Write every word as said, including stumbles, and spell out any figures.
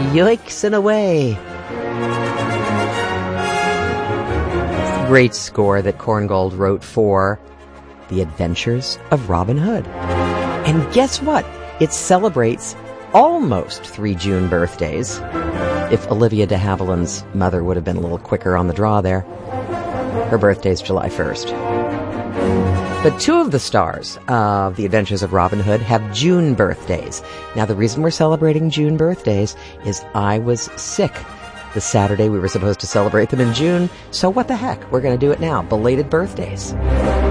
yoicks and away. Great score that Korngold wrote for The Adventures of Robin Hood. And guess what? It celebrates almost three June birthdays. If Olivia de Havilland's mother would have been a little quicker on the draw there. Her birthday's July first. But two of the stars of The Adventures of Robin Hood have June birthdays. Now, the reason we're celebrating June birthdays is I was sick the Saturday we were supposed to celebrate them in June, so what the heck? We're going to do it now. Belated birthdays.